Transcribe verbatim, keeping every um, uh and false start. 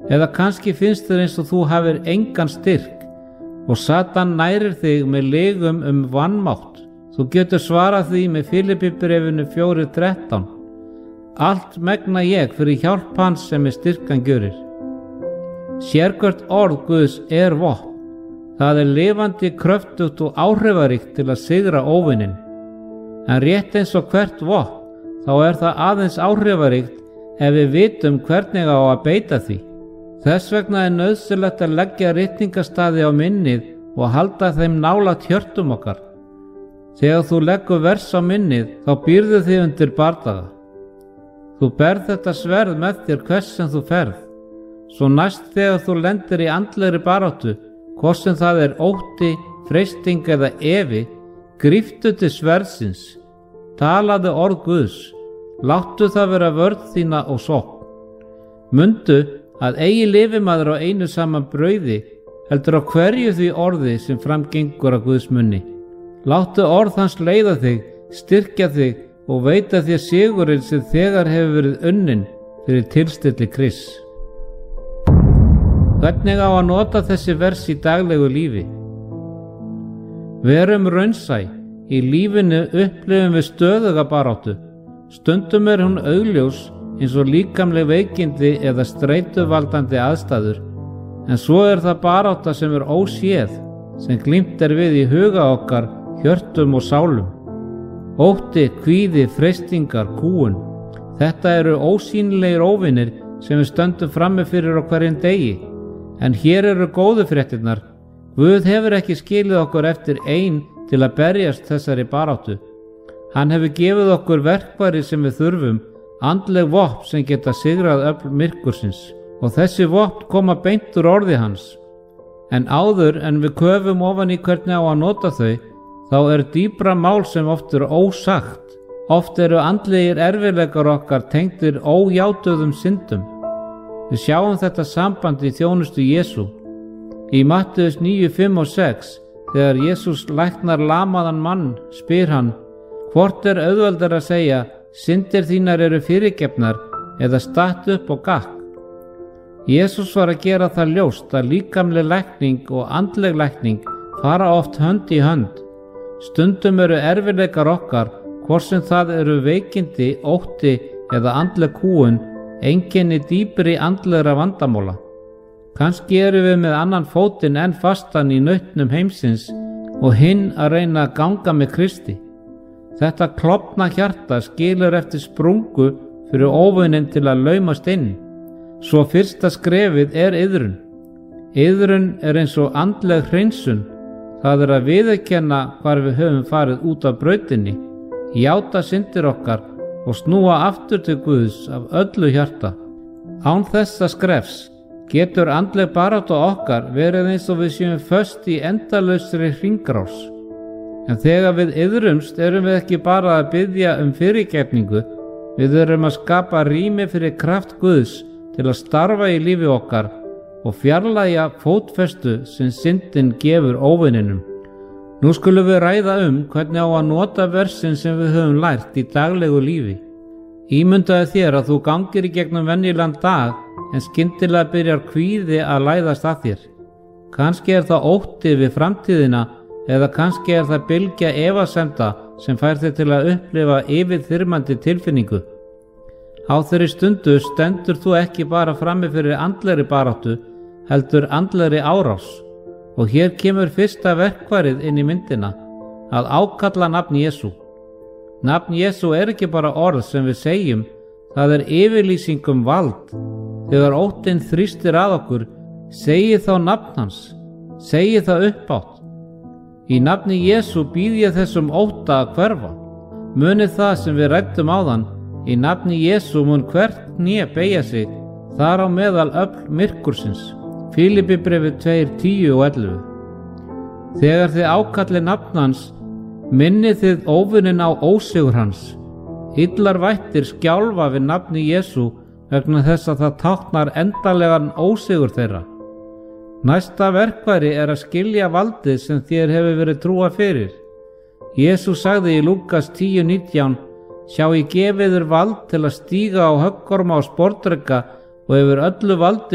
Eða kannski finnst þér eins og þú hafir engan styrk og Satan nærir þig með lygum um vanmátt. Þú getur svarað því með Filippibréfinu fjórar þrettán. Allt megna ég fyrir hjálp hans sem er styrkan gjörir. Sérhvert orð Guðs er vopn. Það er lifandi, kröftugt og áhrifaríkt til að sigra óvininn. En rétt eins og hvert vopn, þá er það aðeins áhrifaríkt ef við vitum hvernig á að beita því. Þess vegna er nauðsynlegt að leggja ritningastaði á minnið og halda þeim nálægt hjörtum okkar. Þegar þú leggur vers á minnið, þá býrðu þig undir bardaga. Þú berð þetta sverð með þér hvers sem þú ferð. Svo næst þegar þú lendir í andlegri baráttu, hvort sem það er ótti, freisting eða efi, gríptu til sverðsins, talaðu orð Guðs, láttu það vera vörn þína og sókn. Mundu að eigi lifi maður á einu saman brauði, heldur á hverju því orði sem framgengur af Guðs munni. Láttu orð hans leiða þig, styrkja þig og veita þér sigurinn sem þegar hefur verið unnin fyrir tilstilli Krists. Hvernig á að nota þessi vers í daglegu lífi? Verum raunsæ. Í lífinu upplifum við stöðuga baráttu. Stundum er hún augljós eins og líkamleg veikindi eða streituvaldandi aðstæður, en svo er það barátta sem er óséð, sem glímt er við í huga okkar, hjörtum og sálum. Ótti, kvíði, freistingar, kúgun. Þetta eru ósýnilegir óvinir sem við stöndum frammi fyrir á hverjum degi. En hér eru góðu fréttirnar. Guð hefur ekki skilið okkur eftir ein til að berjast þessari baráttu. Hann hefur gefið okkur verkfæri sem við þurfum, andleg vopn sem geta sigrað öfl myrkursins, og þessi vopn koma beint úr orði hans. En áður en við köfum ofan í hvernig á að nota þau, þá er dýpra mál sem oft er ósagt. Oft eru andlegir erfiðleikar okkar tengdir ójátuðum syndum. Við sjáum þetta samband í þjónustu Jesú. Í Mattheus níu, fimm og sex, þegar Jesús læknar lamaðan mann, spyr hann, hvort er auðveldar að segja, syndir þínar eru fyrirgefnar, eða statt upp og gakk? Jesús var að gera það ljóst að líkamleg lækning og andleg lækning fara oft hönd í hönd. Stundum eru erfiðleikar okkar, hvort sem það eru veikindi, ótti eða andleg kúgun, einkenni dýpri andlegra vandamóla. Kannski eru við með annan fótinn enn fastan í nautnum heimsins og hinn að reyna að ganga með Kristi. Þetta klofna hjarta skilur eftir sprungu fyrir óvininn til að laumast inn. Svo fyrsta skrefið er iðrun. Iðrun er eins og andleg hreinsun. Það er að viðurkenna hvar við höfum farið út af brautinni, játa syndir okkar og snúa aftur til Guðs af öllu hjarta. Án þessa skrefs getur andleg barátta okkar verið eins og við séum föst í endalausri hringrás. En þegar við iðrumst erum við ekki bara að biðja um fyrirgefningu, við erum að skapa rými fyrir kraft Guðs til að starfa í lífi okkar og fjarlægja fótfestu sem syndin gefur óvininum. Nú skulum við ræða um hvernig á að nota versin sem við höfum lært í daglegu lífi. Ímyndaðu þér að þú gangir í gegnum venjulegan dag en skyndilega byrjar kvíði að læðast að þér. Kannski er það ótti við framtíðina eða kannski er það bylgja efasemda sem fær þig til að upplifa yfirþyrmandi tilfinningu. Á þeirri stundu stendur þú ekki bara frammi fyrir andlegri baráttu, heldur andlegri árás. Og hér kemur fyrsta verkfærið inn í myndina, að ákalla nafn Jesú. Nafn Jesú er ekki bara orð sem við segjum, það er yfirlýsing um vald. Þegar óttinn þrýstir að okkur, segið þá nafn hans, segið það uppátt. Í nafni Jesú býð ég þessum ótta að hverfa. Munið það sem við ræddum áðan, í nafni Jesú mun hvert kné beygja sig, þar á meðal öfl myrkursins. Filippibréfið tvö, tíu og ellefu. Þegar þið ákallið nafn hans, minnið þið óvininn á ósigur hans. Illar vættir skjálfa við nafni Jesú vegna þess að það táknar endanlegan ósigur þeirra. Næsta verkfæri er að skilja valdið sem þér hefur verið trúa fyrir. Jesús sagði í Lúkas tíu, nítján, sjá ég gefið þér vald til að stíga á höggorma og sportdreka og yfir öllu valdi